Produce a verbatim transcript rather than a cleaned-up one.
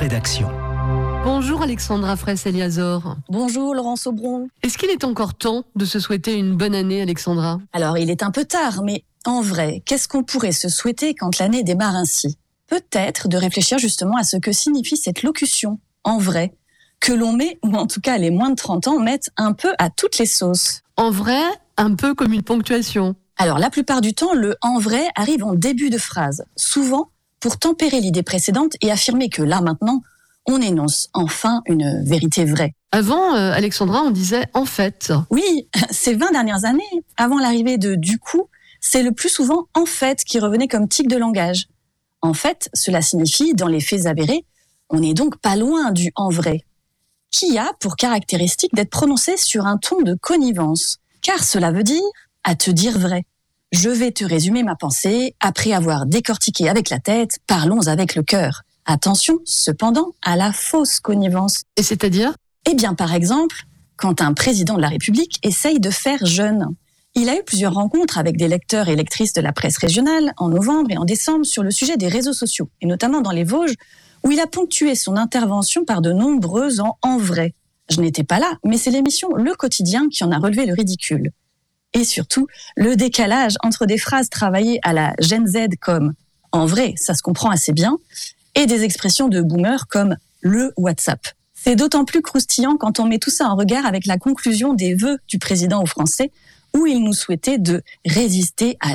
rédaction. Bonjour Alexandra Fraisse-Eliazor. Bonjour Laurence Aubron. Est-ce qu'il est encore temps de se souhaiter une bonne année, Alexandra ? Alors il est un peu tard, mais en vrai, qu'est-ce qu'on pourrait se souhaiter quand l'année démarre ainsi ? Peut-être de réfléchir justement à ce que signifie cette locution, en vrai, que l'on met, ou en tout cas les moins de trente ans, mettent un peu à toutes les sauces. En vrai, un peu comme une ponctuation. Alors la plupart du temps, le « en vrai » arrive en début de phrase, souvent pour tempérer l'idée précédente et affirmer que là maintenant, on énonce enfin une vérité vraie. Avant, euh, Alexandra, on disait « en fait ». Oui, ces vingt dernières années, avant l'arrivée de « du coup », c'est le plus souvent « en fait » qui revenait comme tic de langage. En fait, cela signifie, dans les faits avérés, on n'est donc pas loin du « en vrai », qui a pour caractéristique d'être prononcé sur un ton de connivence, car cela veut dire « à te dire vrai ». Je vais te résumer ma pensée, après avoir décortiqué avec la tête, parlons avec le cœur. Attention, cependant, à la fausse connivence. Et c'est-à-dire ? Eh bien, par exemple, quand un président de la République essaye de faire jeune. Il a eu plusieurs rencontres avec des lecteurs et lectrices de la presse régionale en novembre et en décembre sur le sujet des réseaux sociaux, et notamment dans les Vosges, où il a ponctué son intervention par de nombreuses en « en vrai ». Je n'étais pas là, mais c'est l'émission Le Quotidien qui en a relevé le ridicule. Et surtout, le décalage entre des phrases travaillées à la Gen Z comme « en vrai, ça se comprend assez bien » et des expressions de boomers comme « le WhatsApp ». C'est d'autant plus croustillant quand on met tout ça en regard avec la conclusion des vœux du président aux Français, où il nous souhaitait de résister à